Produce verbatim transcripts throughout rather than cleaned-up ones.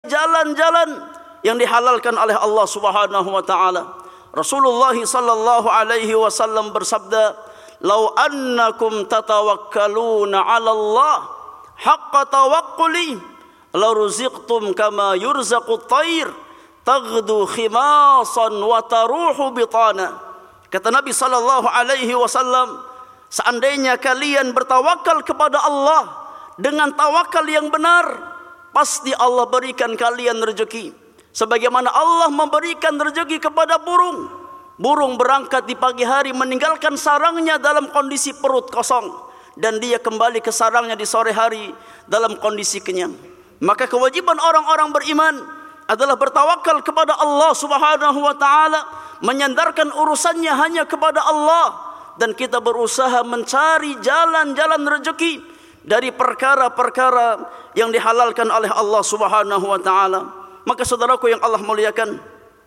jalan-jalan yang dihalalkan oleh Allah Subhanahu wa taala. Rasulullah sallallahu alaihi wasallam bersabda, "Lau annakum tatawakkaluna 'ala Allah haqqa tawakkuli, la ruziqtum kama yurzaqut tayr, taghdu khimasan wa taruhu bitana." Kata Nabi sallallahu alaihi wasallam, seandainya kalian bertawakal kepada Allah dengan tawakal yang benar, pasti Allah berikan kalian rezeki. Sebagaimana Allah memberikan rezeki kepada burung. Burung berangkat di pagi hari meninggalkan sarangnya dalam kondisi perut kosong, dan dia kembali ke sarangnya di sore hari dalam kondisi kenyang. Maka kewajiban orang-orang beriman adalah bertawakal kepada Allah Subhanahu wa taala, menyandarkan urusannya hanya kepada Allah, dan kita berusaha mencari jalan-jalan rezeki dari perkara-perkara yang dihalalkan oleh Allah Subhanahu wa taala. Maka saudaraku yang Allah muliakan,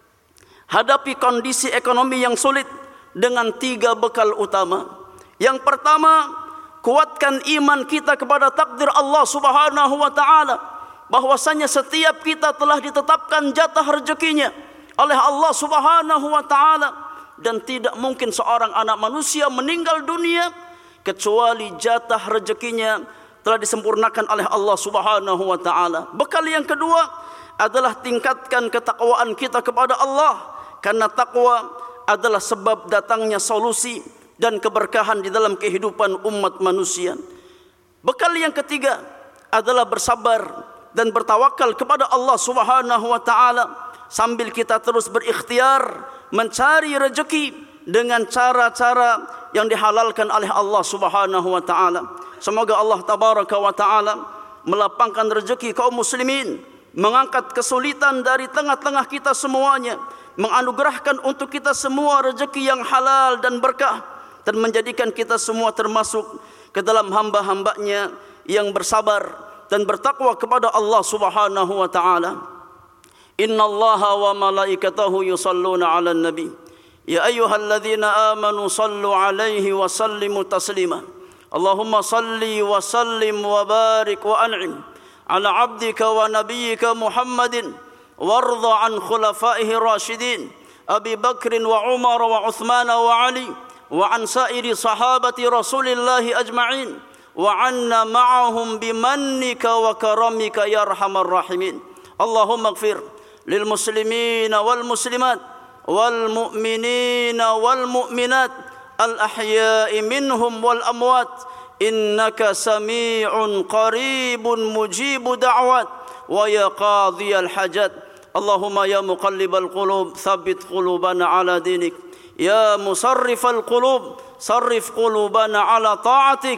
hadapi kondisi ekonomi yang sulit dengan tiga bekal utama. Yang pertama, kuatkan iman kita kepada takdir Allah Subhanahu wa taala, bahwasanya setiap kita telah ditetapkan jatah rezekinya oleh Allah Subhanahu wa taala, dan tidak mungkin seorang anak manusia meninggal dunia kecuali jatah rezekinya telah disempurnakan oleh Allah Subhanahu wa taala. Bekal yang kedua adalah tingkatkan ketakwaan kita kepada Allah, karena takwa adalah sebab datangnya solusi dan keberkahan di dalam kehidupan umat manusia. Bekal yang ketiga adalah bersabar dan bertawakal kepada Allah Subhanahu wa taala, sambil kita terus berikhtiar mencari rezeki dengan cara-cara yang dihalalkan oleh Allah Subhanahu wa taala. Semoga Allah tabaraka wa taala melapangkan rezeki kaum muslimin, mengangkat kesulitan dari tengah-tengah kita semuanya, menganugerahkan untuk kita semua rezeki yang halal dan berkah, dan menjadikan kita semua termasuk ke dalam hamba-hambanya yang bersabar dan bertakwa kepada Allah Subhanahu wa taala. Innallaha wa malaikatahu yusalluna 'alan nabi. Ya ayyuhalladzina amanu sallu 'alaihi wa sallimu taslima. Allahumma salli wa sallim wa barik wa an'im ala 'abdika wa nabiyyika Muhammadin warda an khulafaihi rasyidin Abi Bakr wa Umar wa Uthman wa Ali wa an sairi sahabati Rasulillah ajma'in wa anna ma'ahum bimannika wa karamika ya arhamar rahimin. Allahumma ighfir lil muslimina wal muslimat wal mu'minina wal mu'minat al ahya'i minhum wal amwat innaka sami'un qaribun mujibu da'wat wa ya qadhiyal hajat. Allahumma ya muqallibal qulub thabbit qulubana ala dinik, ya musarrifal qulub sarrif qulubana ala ta'atik.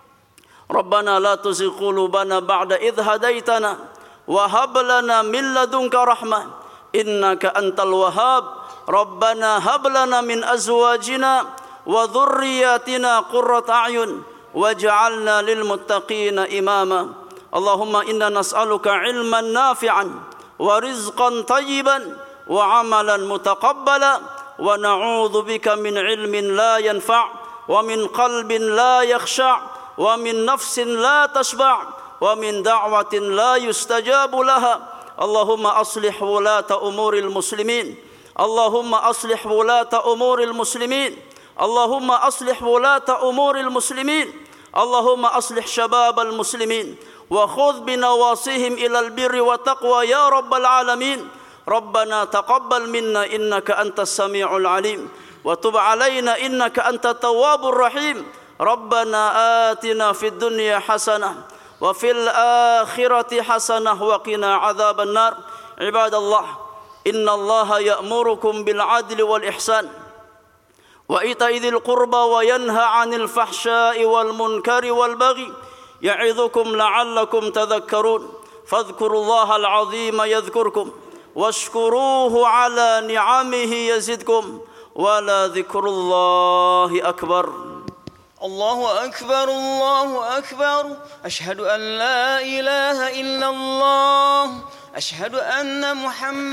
Rabbana la tuzigh qulubana ba'da idh hadaitana wa hab lana min ladunka rahmah innaka antal wahhab. Rabbana hab lana min azwajina wa dhurriyyatina qurrata a'yun waj'alna lil muttaqina imama. Allahumma inna nas'aluka ilman nafi'an wa rizqan tayyiban wa amalan mutaqabbala wa na'udzu bika min ilmin la yanfa' wa min qalbin la yakhsha' wa min nafsin la tashba' wa min da'watin la yustajabu laha. Allahumma aslih wulata umuril muslimin. Allahumma aslih wulata umuril muslimin. Allahumma aslih wulata umuril muslimin. Allahumma aslih syababal muslimin wa khudh binawasihim ilal birri wa taqwa ya rabbal alamin. Rabbana taqabbal minna innaka antas sami'ul alim wa tub alaina innaka antat tawwabur rahim. Rabbana atina fid dunya hasanah wa fil akhirati hasanah wa qina adzaban nar. Ibadallah, innallaha ya'murukum bil adli wal ihsan wa ita'i dzil qurba wa yanha 'anil fahsya'i wal munkari wal baghi ya'idzukum la'allakum tadhakkarun. Fadhkurullaha al-'azima yadhkurkum washkuruhu 'ala ni'amihi yazidkum wa la dzikrullahi akbar. الله أكبر الله أكبر أشهد أن لا إله إلا الله أشهد أن محمد